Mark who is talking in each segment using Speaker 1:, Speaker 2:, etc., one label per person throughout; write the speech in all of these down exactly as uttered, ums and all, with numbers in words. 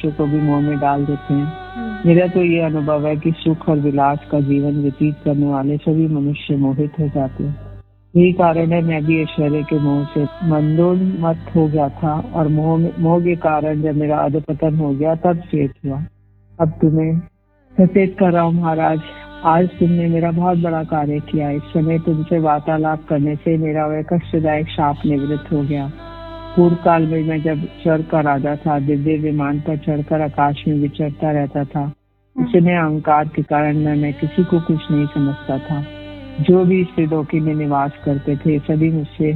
Speaker 1: मनुष्य को भी मोह में डाल देते हैं। मेरा तो ये अनुभव है कि सुख और विलास का जीवन व्यतीत करने वाले सभी मनुष्य मोहित हो जाते हैं। यही कारण है मैं भी ऐश्वर्य के मोह से मंदोन्मत्त हो गया था और मोह मोह के कारण जब मेरा अधपतन हो गया तब चेत हुआ। अब तुम्हें सचेत कर रहा हूँ महाराज, आज तुमने मेरा बहुत बड़ा कार्य किया। इस समय तुमसे वार्तालाप करने से मेरा वह कष्टदायक शाप निवृत्त हो गया। पूर्व काल में मैं जब स्वर्ग का राजा था, दिव्य विमान पर चढ़कर आकाश में विचरता रहता था। इस समय अहंकार के कारण मैं, मैं किसी को कुछ नहीं समझता था। जो भी इस त्रिलोकी में निवास करते थे सभी मुझसे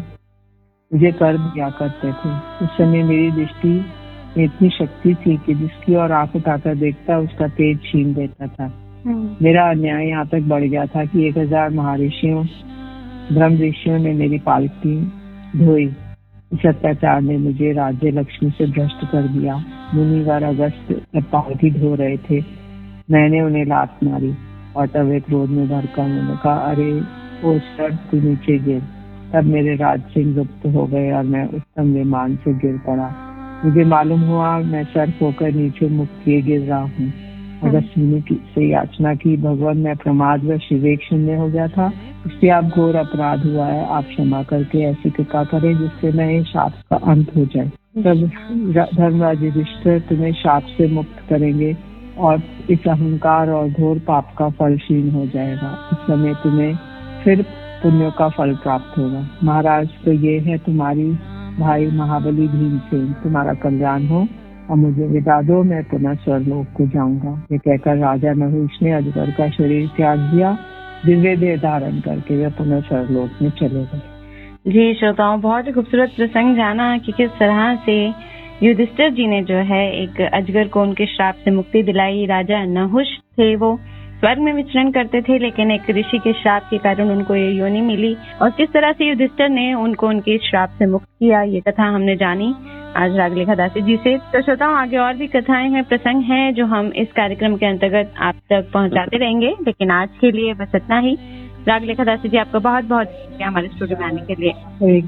Speaker 1: मुझे कर दिया करते थे। उस समय मेरी दृष्टि में इतनी शक्ति थी कि जिसकी और आंख उठाकर देखता उसका तेज छीन देता था। मेरा अन्याय यहाँ तक बढ़ गया था कि एक हजार महर्षियों ब्रह्म ऋषियों ने मेरी पालकी धोई। इस अत्याचार ने मुझे राज्य लक्ष्मी से भ्रष्ट कर दिया। मुनिवर अगस्त पालकी धो रहे थे, मैंने उन्हें लात मारी और तब वे क्रोध में भरकर उन्होंने कहा, अरे ओ सर तू नीचे गिर। तब मेरे राज सिंह लुप्त हो गए और मैं उत्तम विमान से गिर पड़ा। मुझे मालूम हुआ मैं सर होकर नीचे मुख किए गिर रहा हूँ। अगस्त मुनि से याचना की, भगवान मैं प्रमाद व विवेक शून्य हो गया था, इससे आप घोर अपराध हुआ है, आप क्षमा करके ऐसी कृपा करें जिससे मैं इस शाप का अंत हो जाए। तब धर्मराज युधिष्ठिर तुम्हें शाप से मुक्त करेंगे और इस अहंकार और घोर पाप का फल क्षीण हो जाएगा। इस समय तुम्हें फिर पुण्यों का फल प्राप्त होगा। महाराज तो ये है तुम्हारी भाई महाबली भीमसेन, तुम्हारा कल्याण हो और मुझे विदा दो, मैं पुनः स्वर्गलोक को जाऊंगा। ये कहकर राजा नहुष ने अजगर का शरीर त्याग दिया। दिव्य देह धारण करके वे पुनः स्वर्गलोक में चले गए।
Speaker 2: जी श्रोताओं, बहुत ही खूबसूरत प्रसंग जाना कि किस तरह से युधिष्ठिर जी ने जो है एक अजगर को उनके श्राप से मुक्ति दिलाई। राजा नहुष थे, वो स्वर्ग में विचरण करते थे, लेकिन एक ऋषि के श्राप के कारण उनको ये योनि मिली और किस तरह से युधिष्ठिर ने उनको उनके श्राप से मुक्त किया, ये कथा हमने जानी आज रागलेखा दासी जी से। तो श्रोताओं, आगे और भी कथाएं हैं, प्रसंग हैं जो हम इस कार्यक्रम के अंतर्गत आप तक पहुंचाते रहेंगे, लेकिन आज के लिए बस इतना ही। रागलेखा दासी जी, आपका बहुत बहुत शुक्रिया हमारे स्टूडियो में आने के लिए।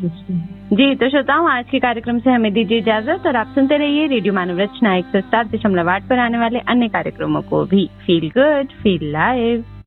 Speaker 2: जी तो श्रोताओं, आज के कार्यक्रम से हमें दीजिए इजाजत और आप सुनते रहिए रेडियो मानव रचना एक सौ सात दशमलव आठ पर आने वाले अन्य कार्यक्रमों को भी। Feel good, feel live.